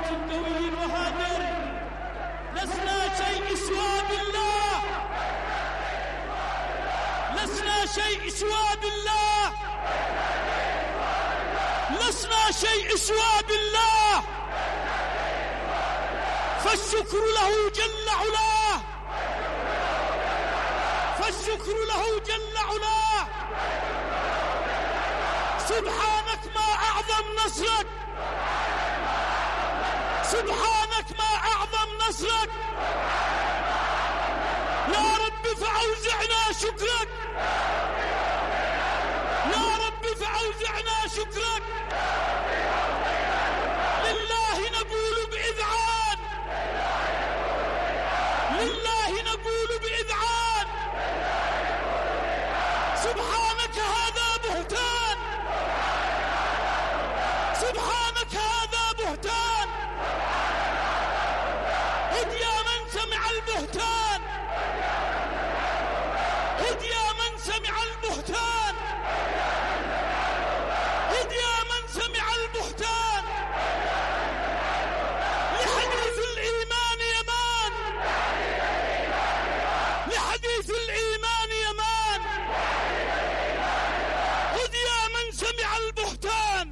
قوي وهادر. لسنا شيء سوى بالله، لسنا شيء سوى بالله، لسنا شيء سوى بالله. فالشكر له جل علاه، فالشكر له جل علاه. سبحانك ما أعظم نصرك، سبحانك ما أعظم نصرك. يا رب فأوزعنا شكرك، يا رب فأوزعنا شكرك. لله نقول بإذعان، لله نقول بإذعان. سبحانك هذا بهتان، سبحانك هذا بهتان. هد يا من سمع البهتان، هد يا من سمع البهتان، هد يا من سمع البهتان. لحديث الإيمان يمان، لحديث الإيمان يمان. هد يا من سمع البهتان،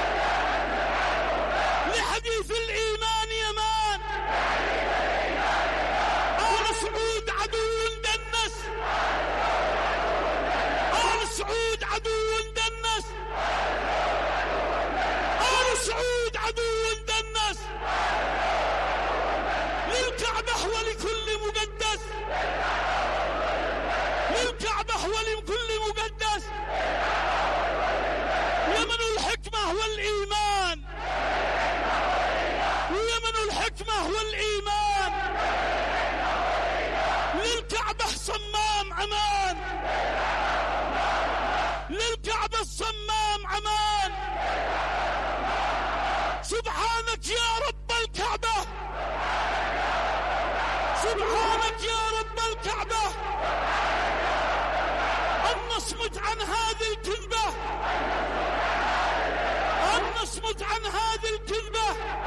لحديث الإيمان يمان. آل سعود عدو دنس، آل سعود عدو دنس، آل سعود عدو دنس. للكعبة ولكل مقدس، للكعبة ولكل مقدس. يمن الحكمة والإيمان، يمن الحكمة والإيمان. للكعبة صمام أمان، للكعبة الصمام أمان. سبحانك يا رب الكعبة، سبحانك يا رب الكعبة. أن نصمت عن هذه الكذبة، أن نصمت عن هذه الكذبة.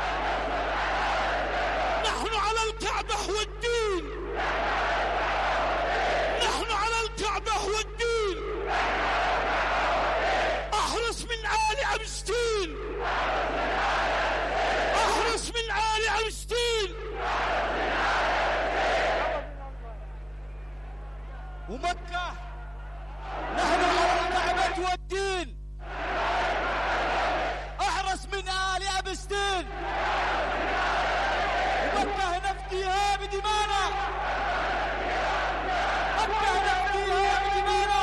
نحن على الكعبة والدين، نحن على الكعبة والدين. أحرص من آل أبستين، أحرص من آل أبستين. ومكة نحن على الكعبة والدين. أحرص من آل أبستين. ومكة نفديها بدمانا، مكة نفديها بدمانا.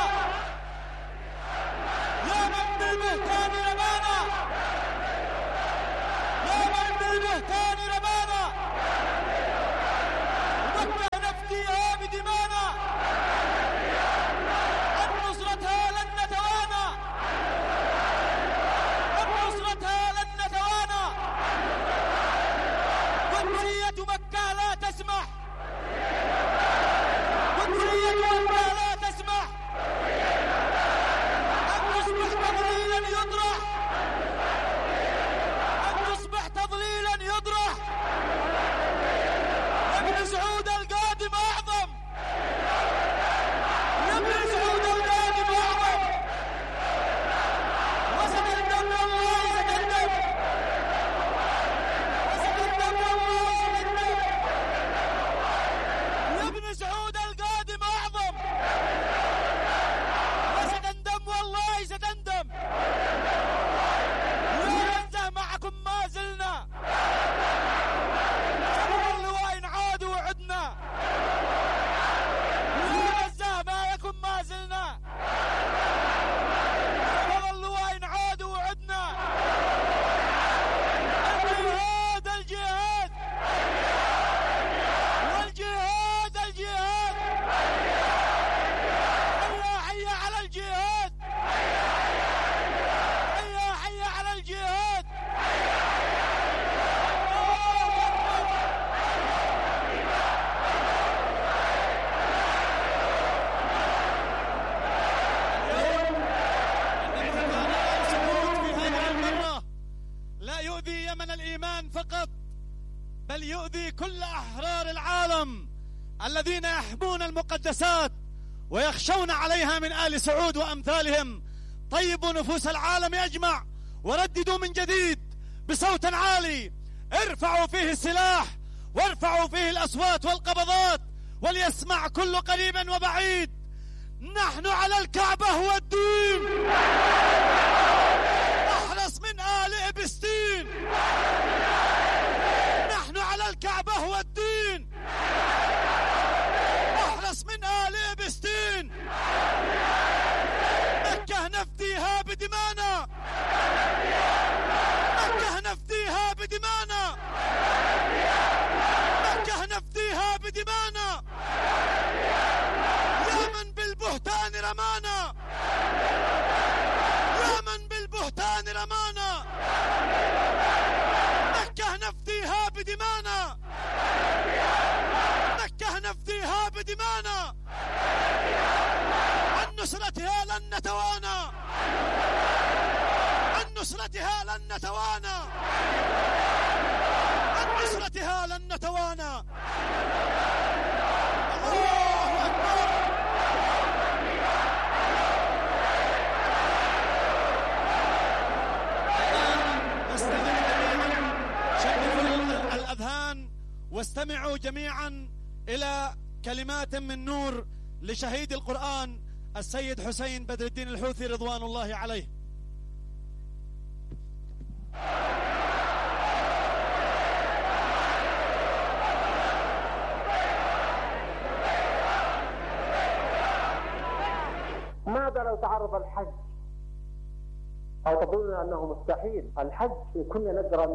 يا من بالبهتان رمانا، يا من بالبهتان رمانا. ومكة نفديها بدمانا. عن نصرتها لن نتوانى، عن نصرتها لن نتوانى. وكرية مكة لا تسمح، وكرية مكة لا تسمح أن تصبح تضليلا يطرح، أن تصبح تضليلا يطرح. ابن سعود القادم أعظم، ابن سعود القادم أعظم. وستندم والله ستندم، وستندم والله ستندم. ابن سعود القادم أعظم، وستندم والله ستندم. لا ننزه معكم ما زلنا، سنظل وإن عادوا وعدنا. لا ننزه معكم ما زلنا، سنظل وإن عادوا وعدنا. الجهاد الجهاد، والجهاد الجهاد. حيا حيا على الجهاد، حيا حيا على الجهاد. لا يؤذي يمن الإيمان فقط، بل يؤذي كل أحرار العالم الذين يحمون المقدسات ويخشون عليها من آل سعود وأمثالهم. طيبوا نفوس العالم أجمع ورددوا من جديد بصوت عالي، ارفعوا فيه السلاح وارفعوا فيه الأصوات والقبضات، وليسمع كل قريب وبعيد: نحن على الكعبة والدين، أحرص من آل إبستين. نحن على الكعبة والدين، أحرص من آل إبستين. مكة نفديها بدمانا، مكة نفديها بدمانا، مكة نفديها بدمانا. يا من بالبهتان رمانا، يا من بالبهتان رمانا، مكة نفديها بدمانا، مكة نفديها بدمانا. عن نصرتها لن نتوانى، عن نصرتها لن نتوانى، عن نصرتها لن نتوانى. الله أكبر. شغلوا الأذهان واستمعوا جميعا إلى كلمات من نور لشهيد القرآن السيد حسين بدر الدين الحوثي رضوان الله عليه. ماذا لو تعرض الحج؟ أو تظنون أنه مستحيل؟ الحج كنا نقرأ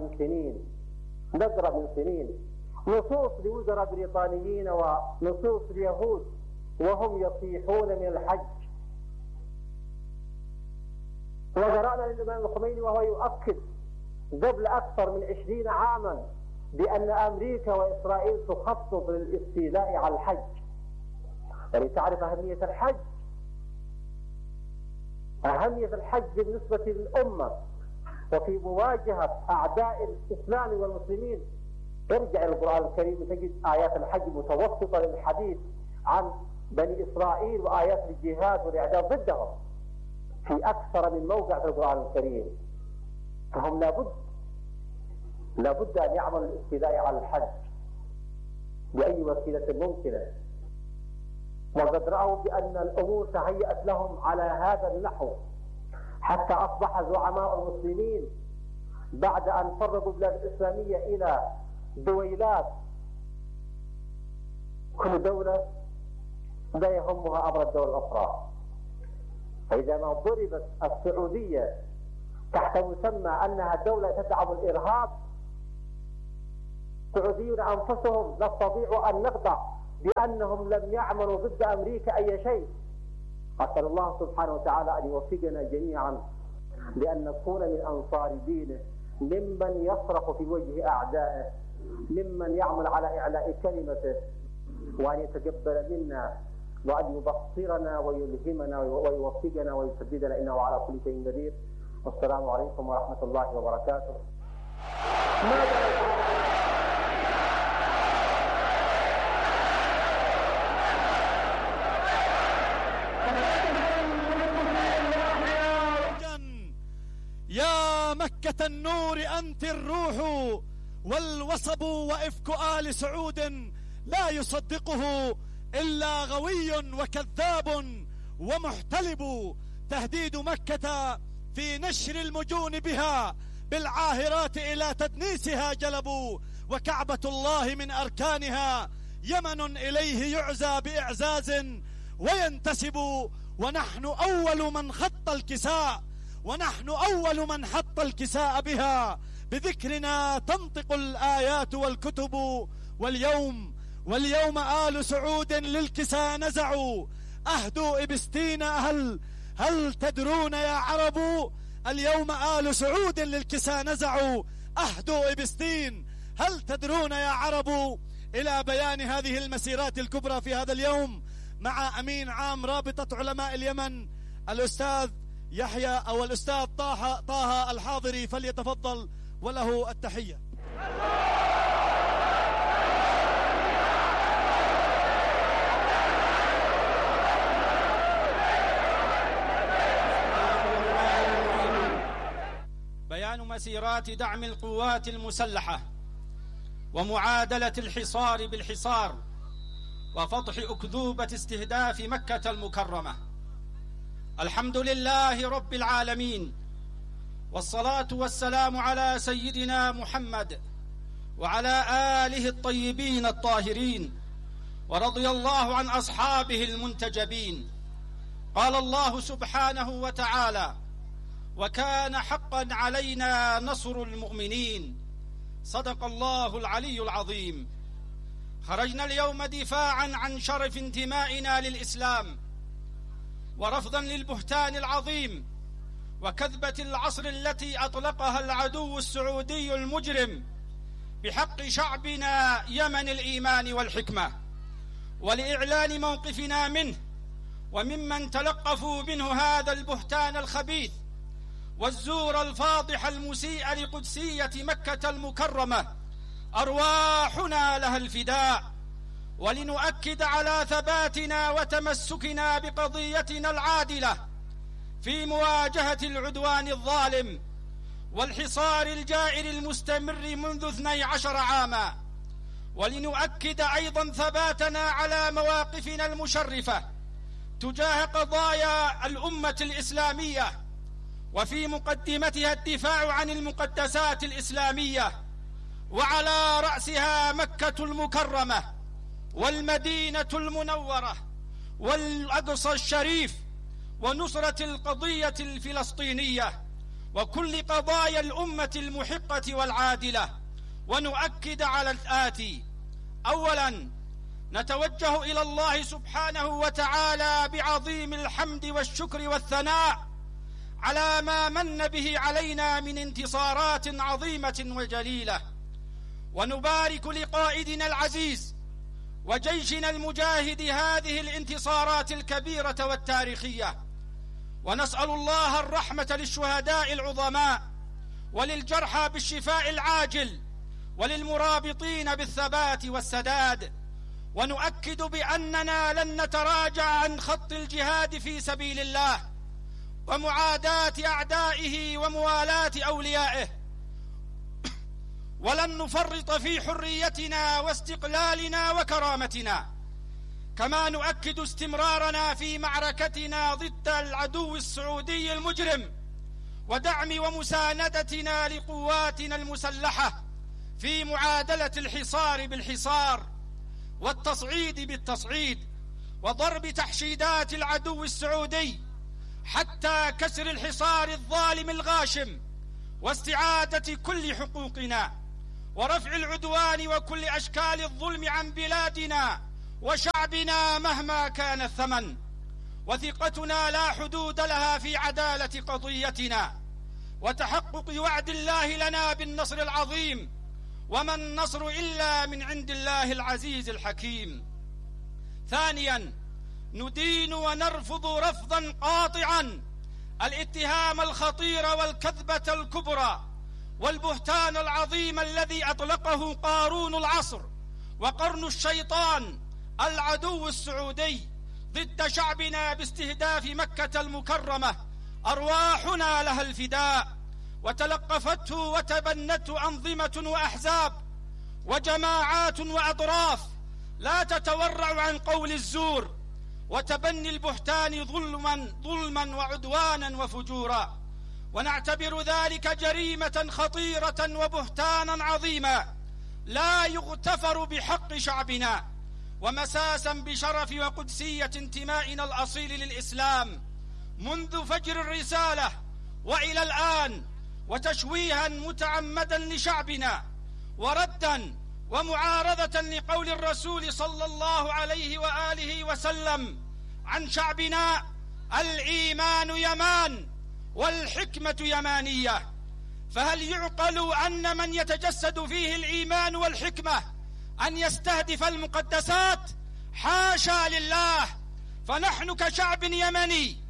من سنين نصوص لوزراء بريطانيين ونصوص اليهود وهم يصيحون من الحج. وقرأنا للإمام الخميني وهو يؤكد قبل أكثر من 20 عاما بأن أمريكا وإسرائيل تخطط للاستيلاء على الحج. ولتعرف أهمية الحج، أهمية الحج بالنسبة للأمة وفي مواجهة أعداء الإسلام والمسلمين. ارجع إلى القرآن الكريم وتجد آيات الحج متوسطة للحديث عن بني إسرائيل وآيات الجهاد والإعداد ضدهم في أكثر من موقع في القرآن الكريم. فهم لابد أن يعملوا الاستيلاء على الحج بأي وسيلة ممكنة. وقد رأوا بأن الأمور تهيأت لهم على هذا النحو، حتى أصبح زعماء المسلمين بعد أن فرقوا البلاد الإسلامية إلى دويلات، كل دولة لا يهمها أمر الدولة الأخرى. فإذا ما ضربت السعودية تحت مسمى أنها دولة تدعم الإرهاب، السعوديون أنفسهم نستطيع أن نخضع بأنهم لم يعملوا ضد أمريكا أي شيء. أسأل الله سبحانه وتعالى أن يوفقنا جميعا لأن نكون من أنصار دينه، ممن يصرخ في وجه أعدائه، ممن يعمل على إعلاء كلمته، وأن يتقبل منا وأن يبصرنا ويلهمنا ويوفقنا ويسددنا، إنه على كل شيء قدير. والسلام عليكم ورحمة الله وبركاته. يا مكة النور أنت الروح والوصب وإفك آل سعود لا يصدقه إلا غوي وكذاب ومحتلب. تهديد مكة في نشر المجون بها بالعاهرات إلى تدنيسها جلبوا، وكعبة الله من أركانها يمن إليه يعزى بإعزاز وينتسب. ونحن أول من خط الكساء، ونحن أول من حط الكساء بها، بذكرنا تنطق الآيات والكتب. واليوم آل سعود للكساء نزعوا، أهدوا إبستين هل تدرون يا عرب؟ اليوم آل سعود للكساء نزعوا، أهدوا إبستين هل تدرون يا عرب؟ إلى بيان هذه المسيرات الكبرى في هذا اليوم مع أمين عام رابطة علماء اليمن الأستاذ يحيى أو الأستاذ طه الحاضري، فليتفضل وله التحية. عنوان مسيرات دعم القوات المسلحة ومعادلة الحصار بالحصار وفتح أكذوبة استهداف مكة المكرمة. الحمد لله رب العالمين، والصلاة والسلام على سيدنا محمد وعلى آله الطيبين الطاهرين، ورضي الله عن أصحابه المنتجبين. قال الله سبحانه وتعالى: وكان حقا علينا نصر المؤمنين. صدق الله العلي العظيم. خرجنا اليوم دفاعا عن شرف انتمائنا للإسلام، ورفضا للبهتان العظيم وكذبة العصر التي أطلقها العدو السعودي المجرم بحق شعبنا يمن الإيمان والحكمة، ولإعلان موقفنا منه وممن تلقفوا منه هذا البهتان الخبيث والزور الفاضح المسيء لقدسية مكة المكرمة، أرواحنا لها الفداء. ولنؤكد على ثباتنا وتمسكنا بقضيتنا العادلة في مواجهة العدوان الظالم والحصار الجائر المستمر منذ 12 عاما. ولنؤكد أيضا ثباتنا على مواقفنا المشرفة تجاه قضايا الأمة الإسلامية، وفي مقدمتها الدفاع عن المقدسات الإسلامية، وعلى رأسها مكة المكرمة والمدينة المنورة والأقصى الشريف، ونصرة القضية الفلسطينية وكل قضايا الأمة المحقة والعادلة. ونؤكد على الآتي: أولا، نتوجه إلى الله سبحانه وتعالى بعظيم الحمد والشكر والثناء على ما من به علينا من انتصارات عظيمة وجليلة، ونبارك لقائدنا العزيز وجيشنا المجاهد هذه الانتصارات الكبيرة والتاريخية، ونسأل الله الرحمة للشهداء العظماء وللجرحى بالشفاء العاجل وللمرابطين بالثبات والسداد. ونؤكد بأننا لن نتراجع عن خط الجهاد في سبيل الله ومعاداة أعدائه وموالاة أوليائه، ولن نفرط في حريتنا واستقلالنا وكرامتنا. كما نؤكد استمرارنا في معركتنا ضد العدو السعودي المجرم ودعم ومساندتنا لقواتنا المسلحة في معادلة الحصار بالحصار والتصعيد بالتصعيد وضرب تحشيدات العدو السعودي حتى كسر الحصار الظالم الغاشم واستعادة كل حقوقنا ورفع العدوان وكل أشكال الظلم عن بلادنا وشعبنا مهما كان الثمن. وثقتنا لا حدود لها في عدالة قضيتنا وتحقق وعد الله لنا بالنصر العظيم، وما النصر إلا من عند الله العزيز الحكيم. ثانيا، ندين ونرفض رفضا قاطعا الاتهام الخطير والكذبة الكبرى والبهتان العظيم الذي أطلقه قارون العصر وقرن الشيطان العدو السعودي ضد شعبنا باستهداف مكة المكرمة، أرواحنا لها الفداء. وتلقفته وتبنته أنظمة وأحزاب وجماعات وأطراف لا تتورع عن قول الزور وتبني البهتان ظلما وعدوانا وفجورا. ونعتبر ذلك جريمة خطيرة وبهتانا عظيما لا يغتفر بحق شعبنا، ومساسا بشرف وقدسية انتمائنا الأصيل للإسلام منذ فجر الرسالة وإلى الآن، وتشويها متعمدا لشعبنا وردا ومعارضة لقول الرسول صلى الله عليه وآله وسلم عن شعبنا: الإيمان يمان والحكمة يمانية. فهل يعقل أن من يتجسد فيه الإيمان والحكمة أن يستهدف المقدسات؟ حاشا لله. فنحن كشعب يمني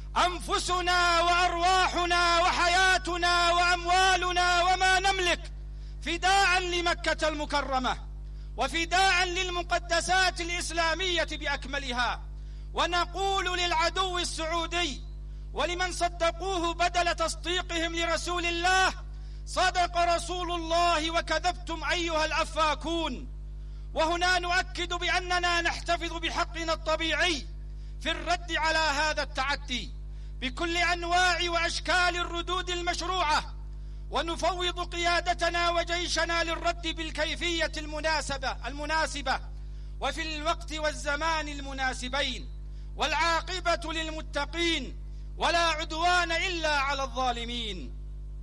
أنفسنا وأرواحنا وحياتنا وأموالنا وما نملك فداء لمكة المكرمة وفداء للمقدسات الإسلامية بأكملها. ونقول للعدو السعودي ولمن صدقوه بدل تصديقهم لرسول الله: صدق رسول الله وكذبتم أيها الأفاكون. وهنا نؤكد بأننا نحتفظ بحقنا الطبيعي في الرد على هذا التعدي بكل أنواع وأشكال الردود المشروعة، ونفوض قيادتنا وجيشنا للرد بالكيفية المناسبة وفي الوقت والزمان المناسبين، والعاقبة للمتقين ولا عدوان إلا على الظالمين.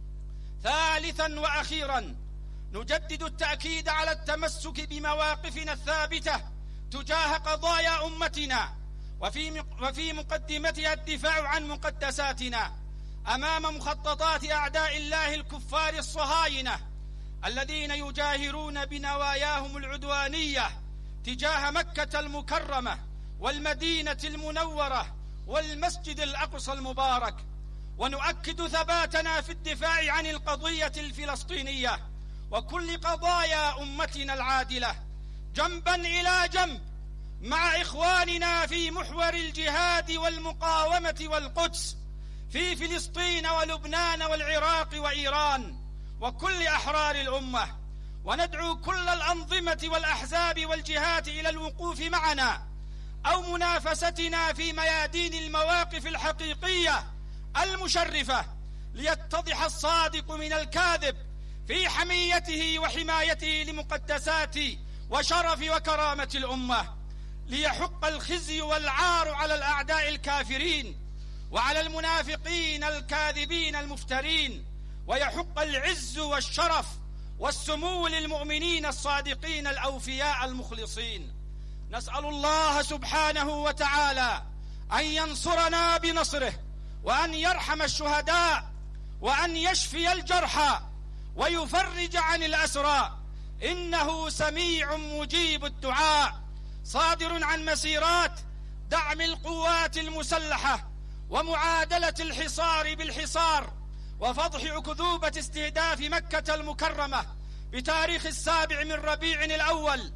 ثالثا وأخيرا، نجدد التأكيد على التمسك بمواقفنا الثابتة تجاه قضايا أمتنا، وفي مقدمتها الدفاع عن مقدساتنا أمام مخططات أعداء الله الكفار الصهاينة الذين يجاهرون بنواياهم العدوانية تجاه مكة المكرمة والمدينة المنورة والمسجد الأقصى المبارك. ونؤكد ثباتنا في الدفاع عن القضية الفلسطينية وكل قضايا أمتنا العادلة جنبا إلى جنب مع إخواننا في محور الجهاد والمقاومة والقدس، في فلسطين ولبنان والعراق وإيران وكل أحرار الأمة. وندعو كل الأنظمة والأحزاب والجهات إلى الوقوف معنا أو منافستنا في ميادين المواقف الحقيقية المشرفة، ليتضح الصادق من الكاذب في حميته وحمايته لمقدسات وشرف وكرامة الأمة، ليحق الخزي والعار على الأعداء الكافرين وعلى المنافقين الكاذبين المفترين، ويحق العز والشرف والسمو للمؤمنين الصادقين الأوفياء المخلصين. نسأل الله سبحانه وتعالى أن ينصرنا بنصره، وأن يرحم الشهداء، وأن يشفي الجرحى، ويفرج عن الأسرى، إنه سميع مجيب الدعاء، صادر عن مسيرات دعم القوات المسلحة ومعادلة الحصار بالحصار، وفضح أكذوبة استهداف مكة المكرمة بتاريخ 7 من ربيع الأول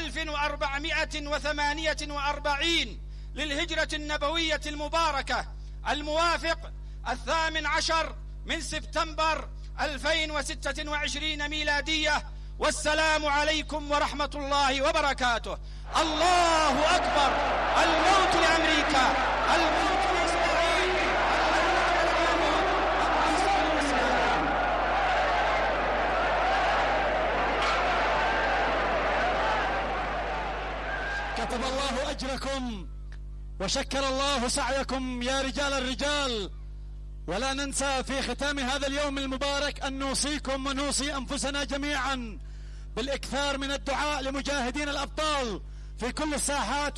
1448 للهجرة النبوية المباركة، الموافق 18 من سبتمبر 2026 ميلادية. والسلام عليكم ورحمة الله وبركاته. الله أكبر. الموت لأمريكا، الموت لإسرائيل، كتب الله أجركم وشكر الله سعيكم يا رجال الرجال. ولا ننسى في ختام هذا اليوم المبارك أن نوصيكم ونوصي أنفسنا جميعا بالإكثار من الدعاء لمجاهدين الأبطال في كل الساحات